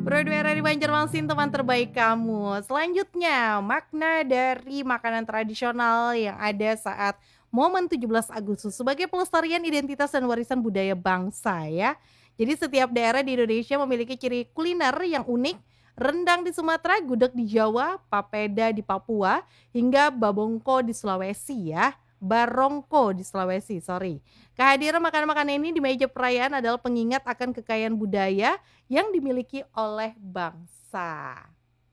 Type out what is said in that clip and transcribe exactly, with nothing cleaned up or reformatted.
Bro Dwera di Banjarmasin, teman terbaik kamu. Selanjutnya, makna dari makanan tradisional yang ada saat momen tujuh belas Agustus sebagai pelestarian identitas dan warisan budaya bangsa ya. Jadi setiap daerah di Indonesia memiliki ciri kuliner yang unik, rendang di Sumatera, gudeg di Jawa, papeda di Papua, hingga babongko di Sulawesi ya. Barongko di Sulawesi, sorry. Kehadiran makanan-makanan ini di meja perayaan adalah pengingat akan kekayaan budaya yang dimiliki oleh bangsa.